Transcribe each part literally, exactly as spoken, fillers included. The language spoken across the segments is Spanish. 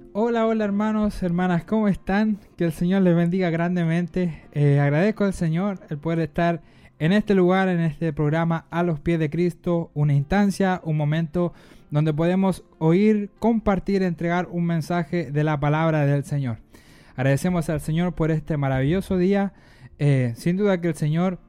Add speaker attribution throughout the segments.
Speaker 1: Hola, hola hermanos, hermanas, ¿cómo están? Que el Señor les bendiga grandemente. Eh, agradezco al Señor el poder estar en este lugar, en este programa A los Pies de Cristo, una instancia, un momento donde podemos oír, compartir, entregar un mensaje de la palabra del Señor. Agradecemos al Señor por este maravilloso día. Eh, sin duda que el Señor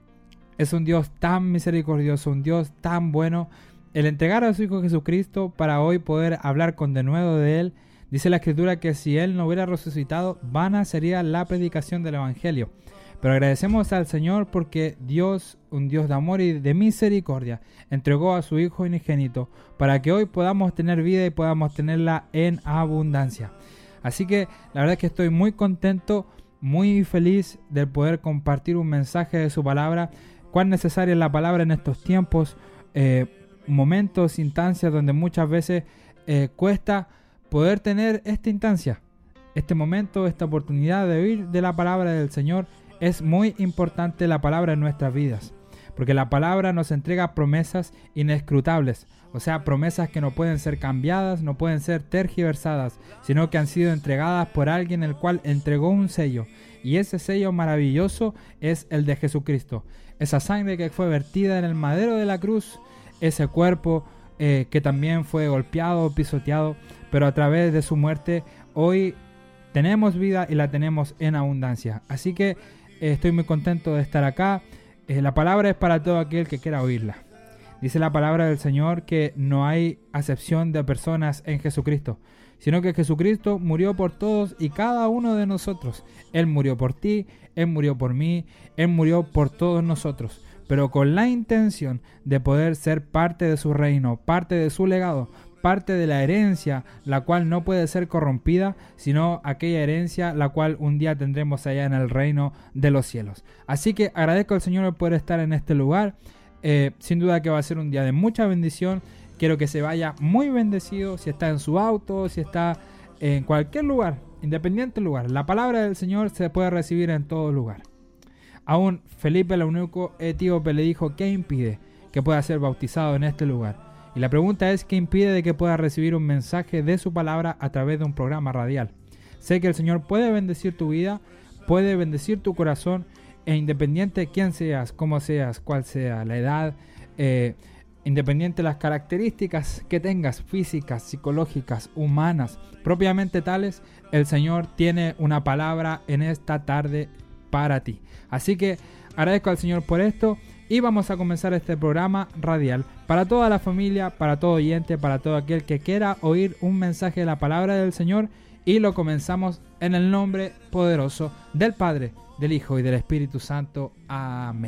Speaker 1: es un Dios tan misericordioso, un Dios tan bueno. El entregar a su Hijo Jesucristo para hoy poder hablar con denuedo de Él. Dice la Escritura que si Él no hubiera resucitado, vana sería la predicación del Evangelio. Pero agradecemos al Señor porque Dios, un Dios de amor y de misericordia, entregó a su Hijo unigénito para que hoy podamos tener vida y podamos tenerla en abundancia. Así que la verdad es que estoy muy contento, muy feliz de poder compartir un mensaje de su palabra. Cuán necesaria es la palabra en estos tiempos, eh, momentos, instancias donde muchas veces eh, cuesta poder tener esta instancia, este momento, esta oportunidad de oír de la palabra del Señor. Es muy importante la palabra en nuestras vidas, porque la palabra nos entrega promesas inescrutables, o sea, promesas que no pueden ser cambiadas, no pueden ser tergiversadas, sino que han sido entregadas por alguien el cual entregó un sello, y ese sello maravilloso es el de Jesucristo. Esa sangre que fue vertida en el madero de la cruz, ese cuerpo eh, que también fue golpeado, pisoteado, pero a través de su muerte hoy tenemos vida y la tenemos en abundancia. Así que eh, estoy muy contento de estar acá. Eh, la palabra es para todo aquel que quiera oírla. Dice la palabra del Señor que no hay acepción de personas en Jesucristo, sino que Jesucristo murió por todos y cada uno de nosotros. Él murió por ti, Él murió por mí, Él murió por todos nosotros, pero con la intención de poder ser parte de su reino, parte de su legado, parte de la herencia, la cual no puede ser corrompida, sino aquella herencia la cual un día tendremos allá en el reino de los cielos. Así que agradezco al Señor por estar en este lugar. Eh, sin duda que va a ser un día de mucha bendición. Quiero que se vaya muy bendecido, si está en su auto, si está en cualquier lugar, independiente lugar. La palabra del Señor se puede recibir en todo lugar. Aún Felipe el eunuco etíope le dijo: ¿qué impide que pueda ser bautizado en este lugar? Y la pregunta es: ¿qué impide de que pueda recibir un mensaje de su palabra a través de un programa radial? Sé que el Señor puede bendecir tu vida, puede bendecir tu corazón, e independiente de quién seas, cómo seas, cuál sea la edad, eh, independiente de las características que tengas, físicas, psicológicas, humanas, propiamente tales, el Señor tiene una palabra en esta tarde para ti. Así que agradezco al Señor por esto y vamos a comenzar este programa radial para toda la familia, para todo oyente, para todo aquel que quiera oír un mensaje de la palabra del Señor, y lo comenzamos en el nombre poderoso del Padre, del Hijo y del Espíritu Santo. Amén.